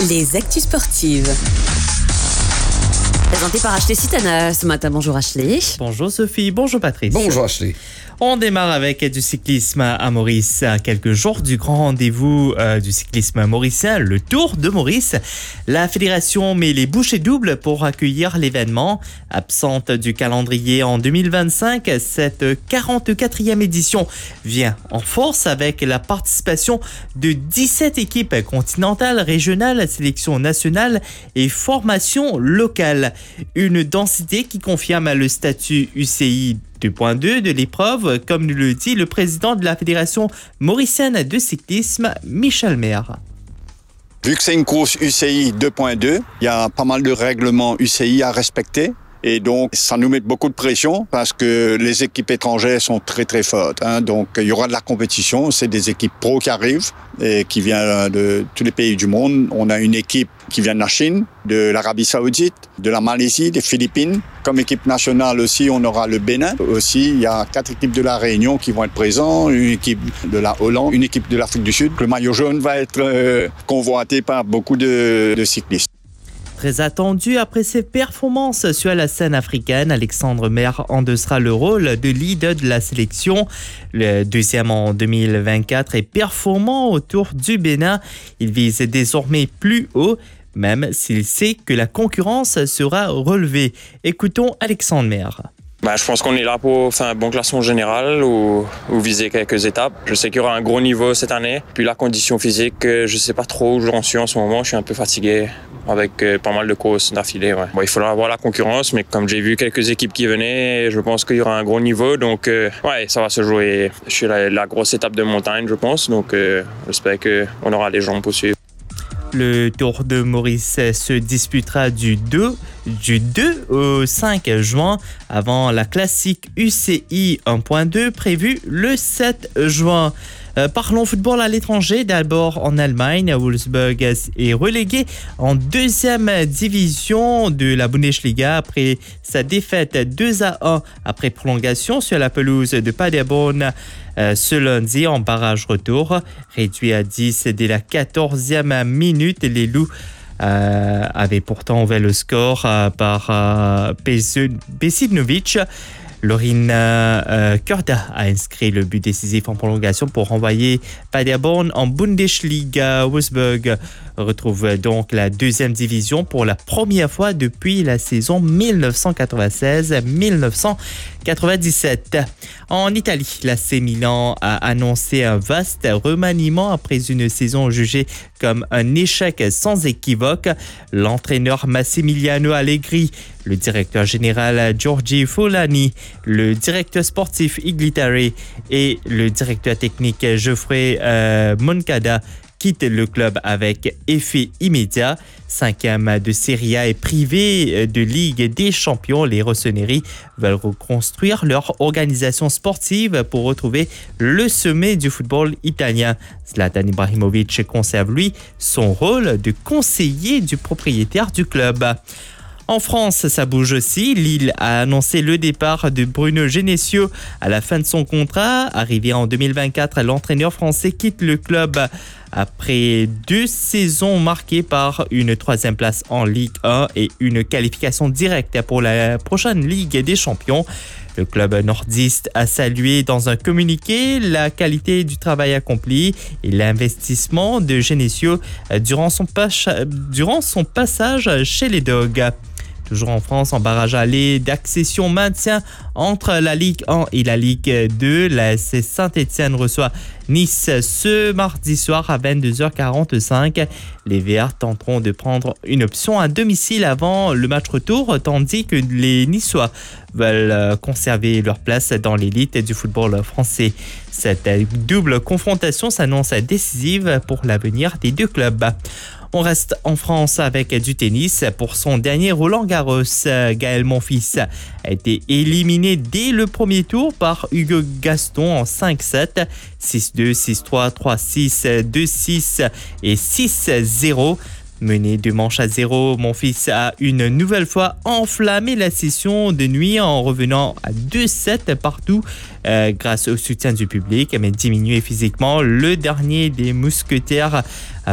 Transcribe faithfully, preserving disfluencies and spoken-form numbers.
Les actus sportives. Présenté par Ashley Sitana ce matin. Bonjour Ashley. Bonjour Sophie, bonjour Patrice. Bonjour Ashley. On démarre avec du cyclisme à Maurice. À quelques jours du grand rendez-vous euh, du cyclisme mauricien, le Tour de Maurice. La fédération met les bouchées doubles pour accueillir l'événement. Absente du calendrier en deux mille vingt-cinq, cette quarante-quatrième édition vient en force avec la participation de dix-sept équipes continentales, régionales, sélections nationales et formations locales. Une densité qui confirme le statut U C I deux point deux de l'épreuve, comme nous le dit le président de la Fédération mauricienne de cyclisme, Michel Maire. Vu que c'est une course U C I deux point deux, il y a pas mal de règlements U C I à respecter. Et donc, ça nous met beaucoup de pression parce que les équipes étrangères sont très très fortes. Hein. Donc, il y aura de la compétition. C'est des équipes pro qui arrivent et qui viennent de tous les pays du monde. On a une équipe qui vient de la Chine, de l'Arabie Saoudite, de la Malaisie, des Philippines. Comme équipe nationale aussi, on aura le Bénin. Aussi, il y a quatre équipes de la Réunion qui vont être présentes, une équipe de la Hollande, une équipe de l'Afrique du Sud. Le maillot jaune va être euh, convoité par beaucoup de, de cyclistes. Très attendu après ses performances sur la scène africaine, Alexandre Maire endossera le rôle de leader de la sélection. Le deuxième en deux mille vingt-quatre est performant autour du Bénin. Il vise désormais plus haut, même s'il sait que la concurrence sera relevée. Écoutons Alexandre Maire. Bah, je pense qu'on est là pour faire un bon classement général ou, ou viser quelques étapes. Je sais qu'il y aura un gros niveau cette année. Puis la condition physique, je ne sais pas trop où j'en suis en ce moment. Je suis un peu fatigué avec euh, pas mal de courses d'affilée. Ouais. Bon, il faudra avoir la concurrence, mais comme j'ai vu quelques équipes qui venaient, je pense qu'il y aura un gros niveau. Donc, euh, ouais, ça va se jouer. Je suis à la, la grosse étape de montagne, je pense. Donc, euh, j'espère qu'on aura les jambes pour suivre. Le Tour de Maurice se disputera du deux, du deux au cinq juin avant la classique U C I un point deux prévue le sept juin. Euh, parlons football à l'étranger. D'abord en Allemagne, Wolfsburg est relégué en deuxième division de la Bundesliga après sa défaite deux à un après prolongation sur la pelouse de Paderborn euh, ce lundi en barrage retour. Réduit à dix dès la quatorzième minute, les Loups euh, avaient pourtant ouvert le score euh, par euh, Besinovic. Lorin euh, Kurda a inscrit le but décisif en prolongation pour renvoyer Paderborn en Bundesliga. Wolfsburg retrouve donc la deuxième division pour la première fois depuis la saison dix-neuf cent quatre-vingt-seize dix-neuf cent quatre-vingt-dix-sept. En Italie, l'A C Milan a annoncé un vaste remaniement après une saison jugée comme un échec sans équivoque. L'entraîneur Massimiliano Allegri, le directeur général Giorgi Fulani, le directeur sportif Iglitare et le directeur technique Geoffrey euh, Moncada quittent le club avec effet immédiat. Cinquième de Serie A et privé de Ligue des Champions, les Rossoneri veulent reconstruire leur organisation sportive pour retrouver le sommet du football italien. Zlatan Ibrahimovic conserve, lui, son rôle de conseiller du propriétaire du club. En France, ça bouge aussi. Lille a annoncé le départ de Bruno Genesio à la fin de son contrat. Arrivé en deux mille vingt-quatre, l'entraîneur français quitte le club après deux saisons marquées par une troisième place en Ligue un et une qualification directe pour la prochaine Ligue des Champions. Le club nordiste a salué dans un communiqué la qualité du travail accompli et l'investissement de Genesio durant son, pas- durant son passage chez les Dogs. Toujours en France, en barrage aller d'accession maintien entre la Ligue un et la Ligue deux. La S S Saint-Étienne reçoit Nice ce mardi soir à vingt-deux heures quarante-cinq. Les Verts tenteront de prendre une option à domicile avant le match retour, tandis que les Niçois veulent conserver leur place dans l'élite du football français. Cette double confrontation s'annonce décisive pour l'avenir des deux clubs. On reste en France avec du tennis. Pour son dernier Roland-Garros, Gaël Monfils a été éliminé dès le premier tour par Hugo Gaston en cinq sept, six deux, six trois, trois six, deux six et six zéro. Mené deux manches à zéro, Monfils a une nouvelle fois enflammé la session de nuit en revenant à deux sept partout euh, grâce au soutien du public, mais diminué physiquement. Le dernier des mousquetaires a